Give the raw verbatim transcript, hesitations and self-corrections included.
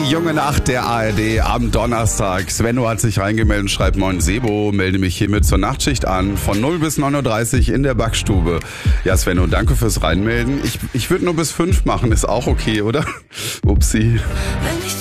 junge Nacht der A R D am Donnerstag. Svenno hat sich reingemeldet und schreibt: Moin Sebo, melde mich hiermit zur Nachtschicht an. Von null bis neun Uhr dreißig in der Backstube. Ja, Svenno, danke fürs Reinmelden. Ich, ich würde nur bis fünf machen, ist auch okay, oder? Upsi.